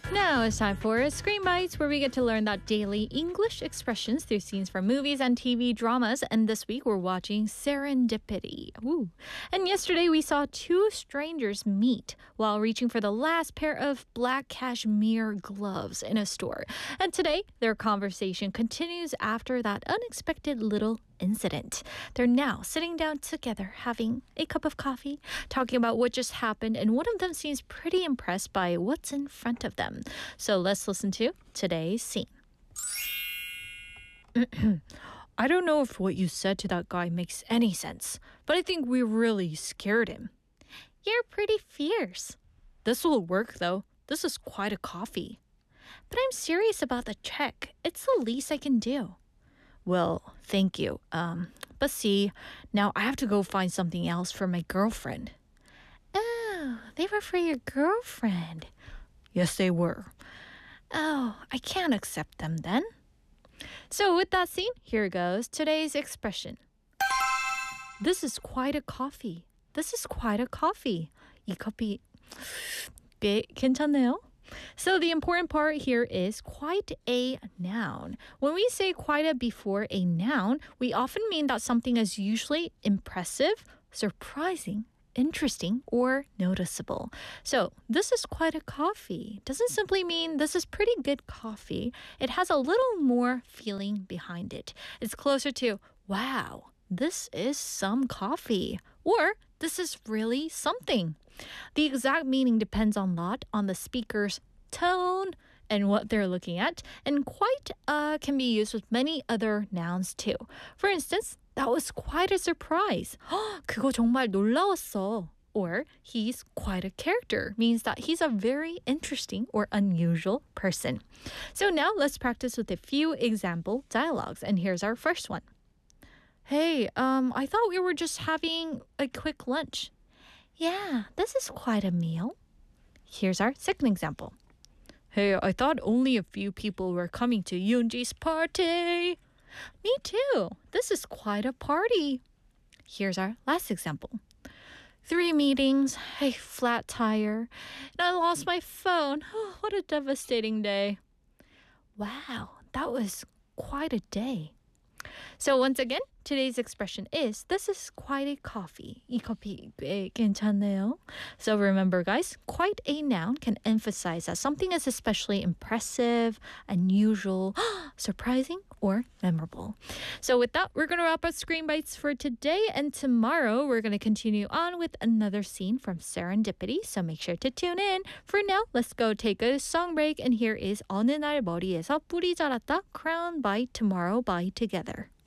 Now it's time for Screen Bites, where we get to learn that daily English expressions through scenes from movies and TV dramas. And this week we're watching Serendipity. Ooh. And yesterday we saw two strangers meet while reaching for the last pair of black cashmere gloves in a store. And today their conversation continues after that unexpected little incident. They're now sitting down together having a cup of coffee, talking about what just happened, and one of them seems pretty impressed by what's in front of them. So let's listen to today's scene. I don't know if what you said to that guy makes any sense, but I think we really scared him. You're pretty fierce. This will work though. This is quite a coffee. But I'm serious about the check. It's the least I can do. Well, thank you. But see, now I have to go find something else for my girlfriend. Oh, they were for your girlfriend. Yes, they were. Oh, I can't accept them then. So with that scene, here goes today's expression. This is quite a coffee. This is quite a coffee. 이 커피 꽤 괜찮네요. So the important part here is quite a noun. When we say quite a before a noun, we often mean that something is usually impressive, surprising, interesting, or noticeable. So this is quite a coffee doesn't simply mean this is pretty good coffee. It has a little more feeling behind it. It's closer to, wow, this is some coffee, or this is really something. The exact meaning depends a lot on the speaker's tone and what they're looking at, and quite can be used with many other nouns too. For instance, that was quite a surprise. 그거 정말 놀라웠어. Or he's quite a character means that he's a very interesting or unusual person. So now let's practice with a few example dialogues, and here's our first one. Hey, I thought we were just having a quick lunch. Yeah, this is quite a meal. Here's our second example. Hey, I thought only a few people were coming to Yoonji's party. Me too. This is quite a party. Here's our last example. 3 meetings, a flat tire, and I lost my phone. Oh, what a devastating day. Wow, that was quite a day. So once again, today's expression is, this is quite a coffee. 이 커피 꽤 괜찮네요. So remember guys, quite a noun can emphasize that something is especially impressive, unusual, surprising, or memorable. So with that, we're going to wrap up Screen Bites for today, and tomorrow we're going to continue on with another scene from Serendipity, so make sure to tune in. For now, let's go take a song break, and here is 어느 날 머리에서 뿔이 자랐다, Crowned by Tomorrow by Together.